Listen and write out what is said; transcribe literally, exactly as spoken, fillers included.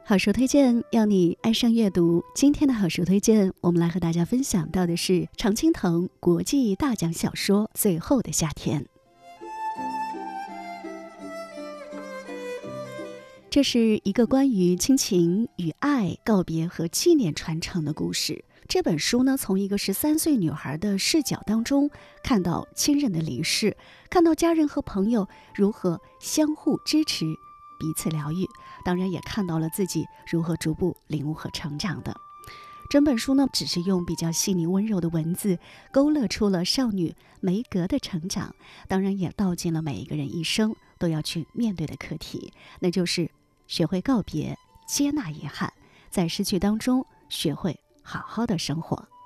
好书推荐，要你爱上阅读。今天的好书推荐，我们来和大家分享到的是常青藤国际大奖小说《最后的夏天》。这是一个关于亲情与爱、告别和纪念传承的故事。这本书呢，从一个十三岁女孩的视角当中，看到亲人的离世，看到家人和朋友如何相互支持、彼此疗愈，当然也看到了自己如何逐步领悟和成长的。整本书呢，只是用比较细腻温柔的文字，勾勒出了少女梅格的成长，当然也道尽了每一个人一生都要去面对的课题，那就是学会告别，接纳遗憾，在失去当中学会好好的生活。